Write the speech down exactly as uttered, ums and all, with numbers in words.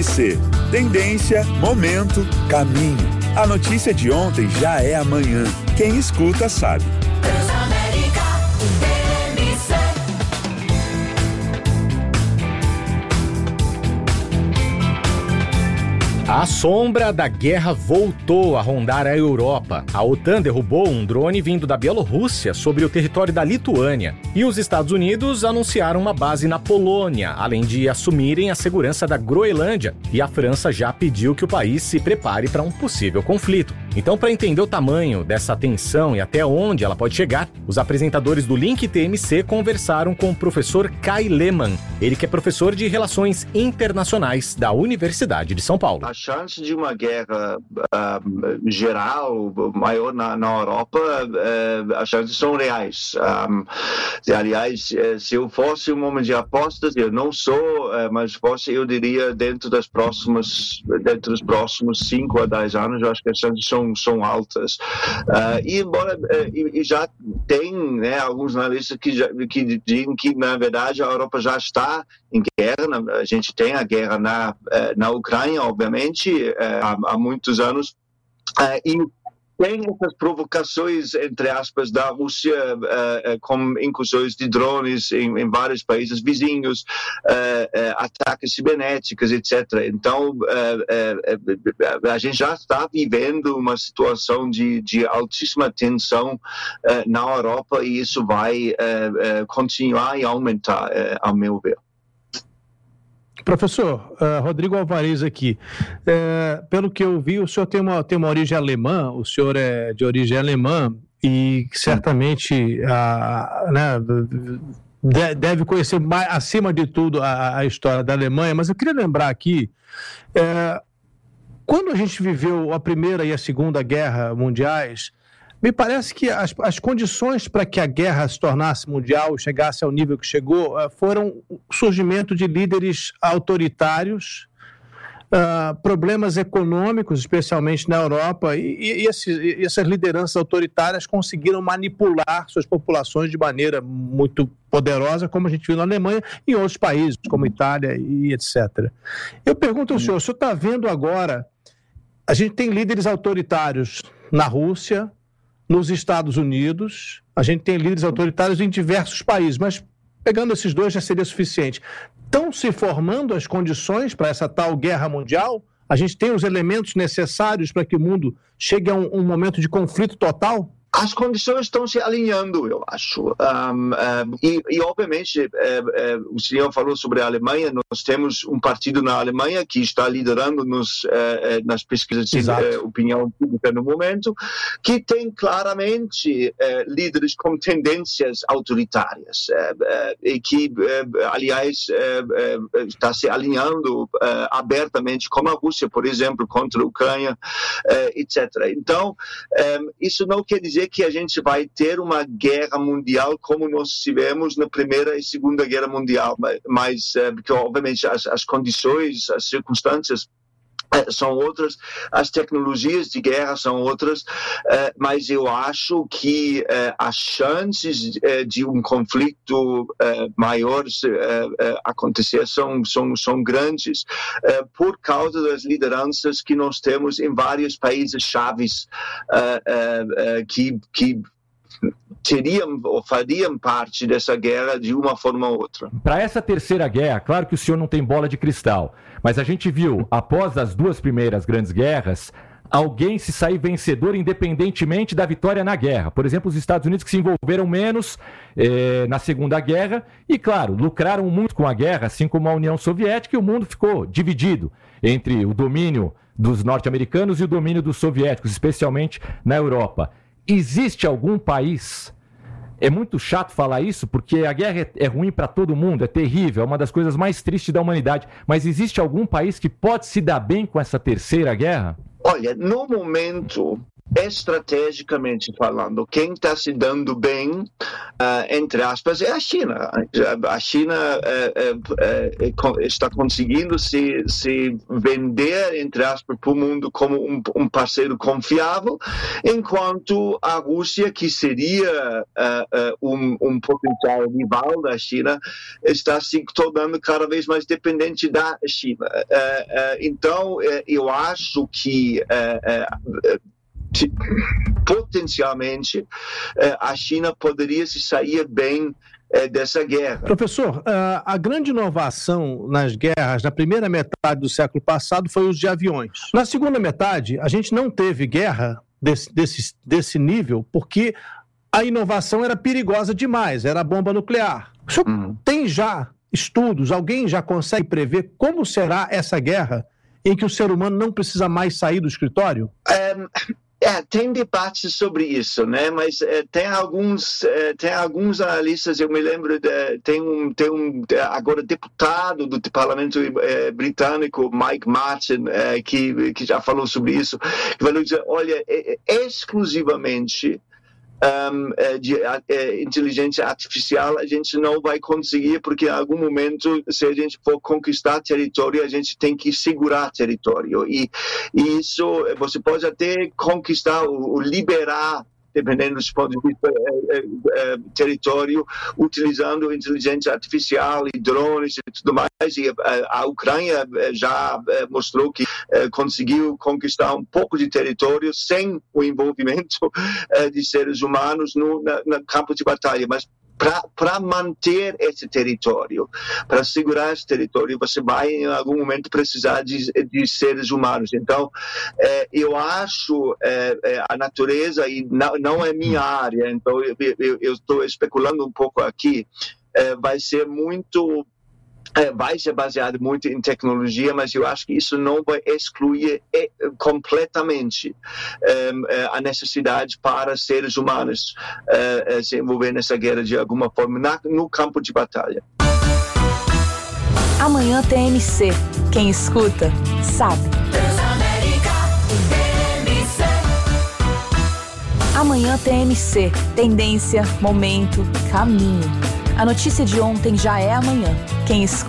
M C. Tendência, momento, caminho. A notícia de ontem já é amanhã. Quem escuta sabe. A sombra da guerra voltou a rondar a Europa. A OTAN derrubou um drone vindo da Bielorrússia sobre o território da Lituânia. E os Estados Unidos anunciaram uma base na Polônia, além de assumirem a segurança da Groenlândia. E a França já pediu que o país se prepare para um possível conflito. Então, para entender o tamanho dessa tensão e até onde ela pode chegar, os apresentadores do Link T M C conversaram com o professor Kai Lehmann, ele que é professor de Relações Internacionais da Universidade de São Paulo. A chance de uma guerra uh, geral, maior na, na Europa, uh, as chances são reais. Um, aliás, se eu fosse um homem de apostas, eu não sou, uh, mas fosse, eu diria, dentro das próximas, dentro dos próximos cinco a dez anos, eu acho que as chances são, são altas. Uh, e embora, uh, e, e já tem, né, alguns analistas que, já, que dizem que, na verdade, a Europa já está em guerra, a gente tem a guerra na, na Ucrânia, obviamente, há, há muitos anos, e tem essas provocações, entre aspas, da Rússia, com incursões de drones em, em vários países vizinhos, ataques cibernéticos, etcétera. Então, a gente já está vivendo uma situação de, de altíssima tensão na Europa e isso vai continuar e aumentar, ao meu ver. Professor, uh, Rodrigo Alvarez aqui. Uh, pelo que eu vi, o senhor tem uma, tem uma origem alemã, o senhor é de origem alemã e certamente uh, né, deve conhecer mais, acima de tudo a, a história da Alemanha, mas eu queria lembrar aqui, uh, quando a gente viveu a Primeira e a Segunda Guerra Mundiais, me parece que as, as condições para que a guerra se tornasse mundial, chegasse ao nível que chegou, foram o surgimento de líderes autoritários, uh, problemas econômicos, especialmente na Europa, e, e, esse, e essas lideranças autoritárias conseguiram manipular suas populações de maneira muito poderosa, como a gente viu na Alemanha e em outros países, como Itália e etcétera. Eu pergunto ao senhor, o senhor está vendo agora, a gente tem líderes autoritários na Rússia, nos Estados Unidos, a gente tem líderes autoritários em diversos países, mas pegando esses dois já seria suficiente. Estão se formando as condições para essa tal guerra mundial? A gente tem os elementos necessários para que o mundo chegue a um, um momento de conflito total? As condições estão se alinhando, eu acho. Um, um, e, e, obviamente, um, um, o senhor falou sobre a Alemanha. Nós temos um partido na Alemanha que está liderando nos, uh, nas pesquisas de uh, opinião pública no momento, que tem claramente uh, líderes com tendências autoritárias uh, uh, e que, uh, aliás, uh, uh, está se alinhando uh, abertamente com a Rússia, por exemplo, contra a Ucrânia, uh, etcétera. Então, um, isso não quer dizer que a gente vai ter uma guerra mundial como nós tivemos na Primeira e Segunda Guerra Mundial, mas, porque obviamente as, as condições, as circunstâncias são outras, as tecnologias de guerra são outras, mas eu acho que as chances de um conflito maior acontecer são, são, são grandes por causa das lideranças que nós temos em vários países chaves que, que teriam ou fariam parte dessa guerra de uma forma ou outra. Para essa terceira guerra, claro que o senhor não tem bola de cristal, mas a gente viu, após as duas primeiras grandes guerras, alguém se sair vencedor independentemente da vitória na guerra. Por exemplo, os Estados Unidos, que se envolveram menos eh, na Segunda Guerra e, claro, lucraram muito com a guerra, assim como a União Soviética, e o mundo ficou dividido entre o domínio dos norte-americanos e o domínio dos soviéticos, especialmente na Europa. Existe algum país, é muito chato falar isso, porque a guerra é, é ruim para todo mundo, é terrível, é uma das coisas mais tristes da humanidade, mas existe algum país que pode se dar bem com essa terceira guerra? Olha, no momento, estrategicamente falando, quem está se dando bem, uh, entre aspas, é a China. A China uh, uh, uh, está conseguindo se, se vender, entre aspas, para o mundo como um, um parceiro confiável, enquanto a Rússia, que seria uh, uh, um, um potencial rival da China, está se tornando cada vez mais dependente da China. Uh, uh, então, uh, eu acho que uh, uh, potencialmente a China poderia se sair bem dessa guerra. Professor, a grande inovação nas guerras na primeira metade do século passado foi o uso de aviões. Na segunda metade, a gente não teve guerra desse, desse, desse nível porque a inovação era perigosa demais, era a bomba nuclear. O senhor uhum. tem já estudos, alguém já consegue prever como será essa guerra em que o ser humano não precisa mais sair do escritório? Um... É, tem debates sobre isso, né? Mas é, tem alguns é, tem alguns analistas, eu me lembro de, tem um tem um agora deputado do Parlamento é, britânico, Mike Martin, é, que que já falou sobre isso, que vai dizer, olha, é, é, exclusivamente Um, de é, inteligência artificial a gente não vai conseguir, porque em algum momento, se a gente for conquistar território, a gente tem que segurar território, e, e isso você pode até conquistar ou, ou liberar, dependendo do ponto de vista, é, é, é, território, utilizando inteligência artificial e drones e tudo mais. E a, a Ucrânia já é, mostrou que é, conseguiu conquistar um pouco de território sem o envolvimento é, de seres humanos no na, na campo de batalha. Mas para manter esse território, para segurar esse território, você vai em algum momento precisar de, de seres humanos. Então, é, eu acho é, é, a natureza, e não, não é minha área, então eu estou especulando um pouco aqui, é, vai ser muito... É, vai ser baseado muito em tecnologia, mas eu acho que isso não vai excluir é, completamente é, a necessidade para seres humanos é, se envolver nessa guerra de alguma forma na, no campo de batalha. Amanhã T M C. Quem escuta, sabe. Amanhã T M C. Tendência, momento, caminho. A notícia de ontem já é amanhã. Quem escuta